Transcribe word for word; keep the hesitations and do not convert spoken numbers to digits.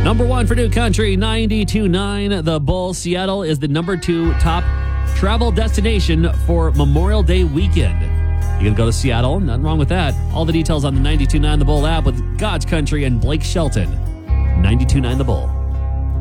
Number one for New Country, ninety-two point nine The Bull. Seattle is the number two top travel destination for Memorial Day weekend. You can go to Seattle, nothing wrong with that. All the details on the ninety-two point nine The Bull app with God's Country and Blake Shelton. ninety-two point nine The Bull.